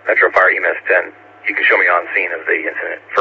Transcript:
Metro Fire EMS 10. You can show me on scene of the incident.